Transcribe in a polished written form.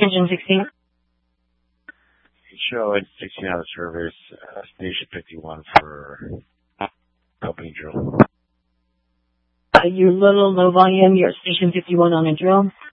Engine 16. Show at 16 out of service, Station 51 for company drill. You're a little low volume. You're Station 51 on a drill.